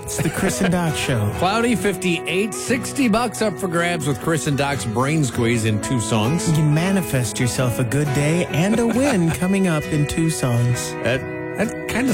It's the Chris and Doc Show. Cloudy 58, $60 up for grabs with Chris and Doc's Brain Squeeze in 2 songs. You manifest yourself a good day and a win coming up in 2 songs. That kind of